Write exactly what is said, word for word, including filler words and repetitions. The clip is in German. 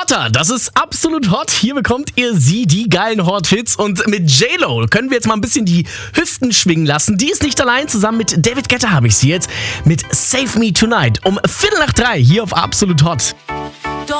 Hotter, das ist absolut hot. Hier bekommt ihr sie, die geilen Hot-Hits. Und mit J-Lo können wir jetzt mal ein bisschen die Hüften schwingen lassen. Die ist nicht allein. Zusammen mit David Guetta habe ich sie jetzt mit Save Me Tonight um Viertel nach drei hier auf Absolut Hot.